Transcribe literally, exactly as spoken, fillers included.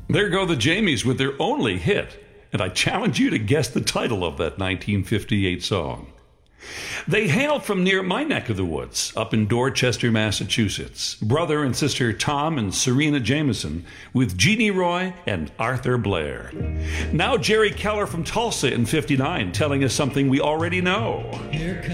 There go the Jamies with their only hit, and I challenge you to guess the title of that nineteen fifty-eight song. They hail from near my neck of the woods, up in Dorchester, Massachusetts. Brother and sister Tom and Serena Jameson with Jeannie Roy and Arthur Blair. Now Jerry Keller from Tulsa in fifty-nine telling us something we already know.